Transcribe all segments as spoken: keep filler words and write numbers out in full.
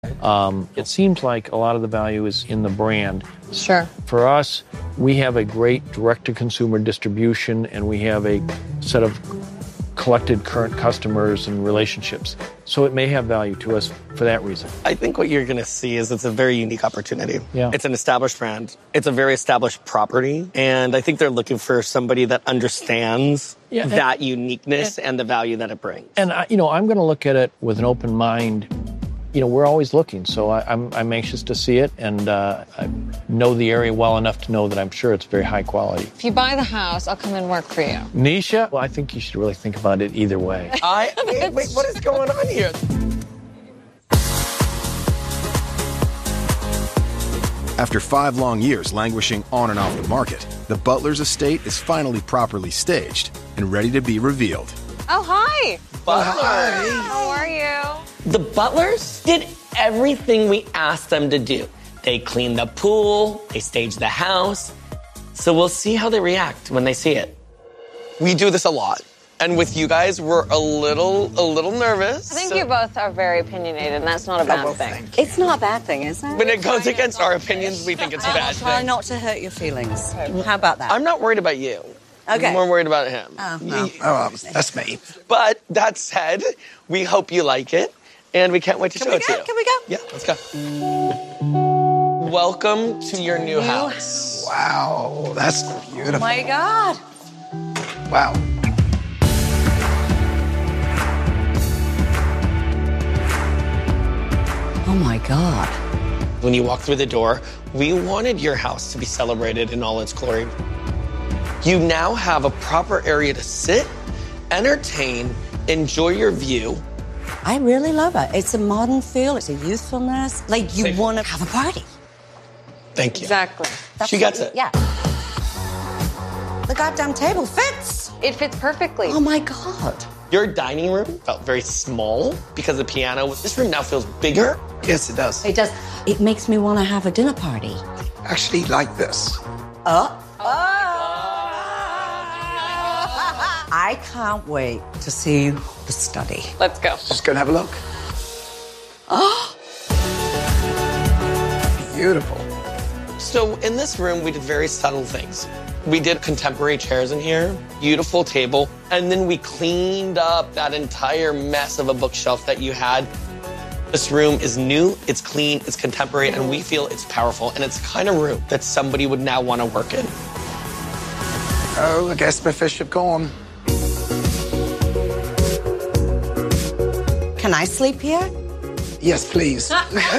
Um, it seems like a lot of the value is in the brand. Sure. For us, we have a great direct-to-consumer distribution, and we have a set of collected current customers and relationships. So it may have value to us for that reason. I think what you're going to see is it's a very unique opportunity. Yeah. It's an established brand. It's a very established property. And I think they're looking for somebody that understands yeah, and, that uniqueness and, and the value that it brings. And, I, you know, I'm going to look at it with an open mind. You know, we're always looking, so I, I'm, I'm anxious to see it, and uh, I know the area well enough to know that I'm sure it's very high quality. If you buy the house, I'll come and work for you. Nisha? Well, I think you should really think about it either way. I wait, wait, what is going on here? After five long years languishing on and off the market, the Butler's estate is finally properly staged and ready to be revealed. Oh, hi. Butler. Hi. How are you? The Butlers did everything we asked them to do. They cleaned the pool, they staged the house. So we'll see how they react when they see it. We do this a lot. And with you guys, we're a little, a little nervous. I think so you both are very opinionated, and that's not a bad thing. It's not a bad thing, is it? When it goes against our opinions, we think it's a bad thing. I'll try not to hurt your feelings. How about that? I'm not worried about you. Okay. I'm more worried about him. Oh, no. Oh, that's me. But that said, we hope you like it, and we can't wait to Can show we it go? to you. Can we go? Yeah, let's go. Welcome to your new house. Wow, that's beautiful. Oh my God. Wow. Oh my God. When you walk through the door, we wanted your house to be celebrated in all its glory. You now have a proper area to sit, entertain, enjoy your view. I really love it. It's a modern feel. It's a youthfulness. Like you want to have a party. Thank you. Exactly. That's She gets it. Yeah. The goddamn table fits. It fits perfectly. Oh my God. Your dining room felt very small because of the piano. This room now feels bigger. Yes, it does. It does. It makes me want to have a dinner party. Actually, like this. Oh. Oh. I can't wait to see the study. Let's go. Just go and have a look. Oh. Beautiful. So in this room, we did very subtle things. We did contemporary chairs in here, beautiful table, and then we cleaned up that entire mess of a bookshelf that you had. This room is new, it's clean, it's contemporary, and we feel it's powerful, and it's the kind of room that somebody would now want to work in. Oh, I guess my fish have gone. Can I sleep here? Yes, please.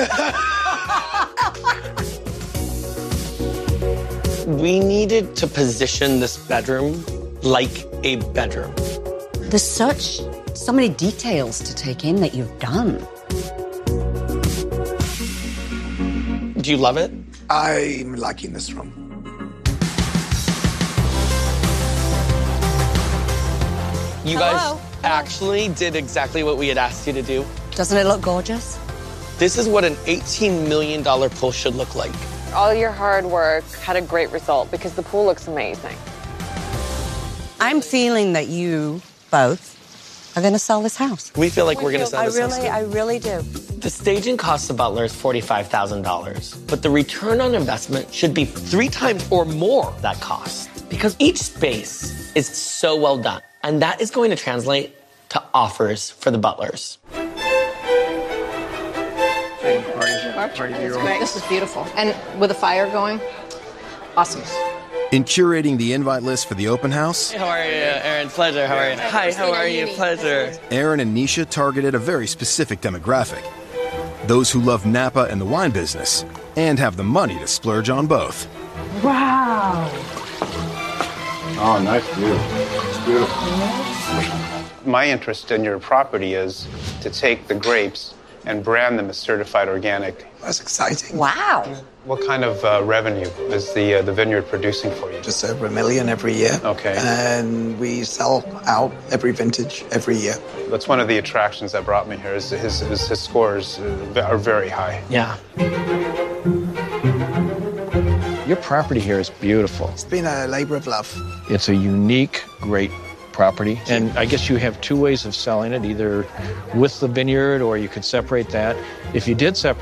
We needed to position this bedroom like a bedroom. There's such, so many details to take in that you've done. Do you love it? I'm liking this room. You Hello. guys actually did exactly what we had asked you to do. Doesn't it look gorgeous? This is what an eighteen million dollars pool should look like. All your hard work had a great result because the pool looks amazing. I'm feeling that you both are going to sell this house. We feel like we're going to sell I this house. really, I really do. The staging cost of Butler is forty-five thousand dollars, but the return on investment should be three times or more that cost because each space is so well done, and that is going to translate to offers for the Butlers. This is beautiful. And with a fire going, awesome. In curating the invite list for the open house, Hey, how are you, Aaron? Pleasure. How are you? Hi, how are you? Pleasure. Aaron and Nisha targeted a very specific demographic. Those who love Napa and the wine business and have the money to splurge on both. Wow. Oh, nice view. It's beautiful. My interest in your property is to take the grapes and brand them as certified organic. That's exciting. Wow. What kind of uh, revenue is the uh, the vineyard producing for you? Just over a million every year. Okay. And we sell out every vintage every year. That's one of the attractions that brought me here. Is his his, his scores uh, are very high. Yeah. Your property here is beautiful. It's been a labor of love. It's a unique, great property. And I guess you have two ways of selling it, either with the vineyard or you could separate that. If you did separate